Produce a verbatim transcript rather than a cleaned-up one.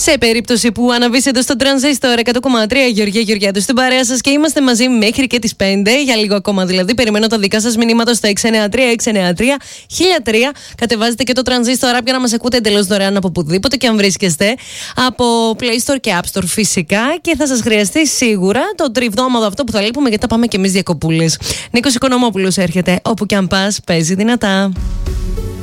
Σε περίπτωση που αναβείς εδώ στο Τρανζίστορ εκατό κόμμα τρία, Γεωργία Γεωργιάδου στην παρέα σας και είμαστε μαζί μέχρι και τις πέντε, για λίγο ακόμα δηλαδή. Περιμένω τα δικά σας μηνύματα στο έξι εννιά τρία έξι εννιά τρία χίλια τρία. Κατεβάζετε και το Τρανζίστορ App για να μας ακούτε εντελώς δωρεάν από οπουδήποτε και αν βρίσκεστε. Από Play Store και App Store φυσικά. Και θα σας χρειαστεί σίγουρα το τριβδόμαδο αυτό που θα λείπουμε, γιατί θα πάμε και εμείς διακοπούλες. Νίκος Οικονομόπουλος έρχεται. Όπου κι αν πας, παίζει δυνατά.